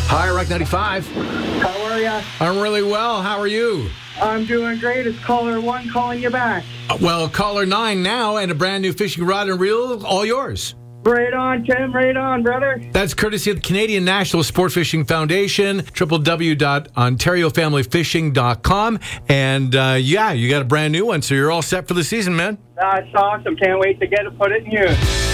Hi, Rock 95. How are ya? I'm really well. How are you? I'm doing great. It's caller 1 calling you back. Well, caller 9 now, and a brand new fishing rod and reel, all yours. Right on, Tim. Right on, brother. That's courtesy of the Canadian National Sport Fishing Foundation, www.ontarifamilyfishing.com. And you got a brand new one, so you're all set for the season, man. That's awesome. Can't wait to get it, put it in use.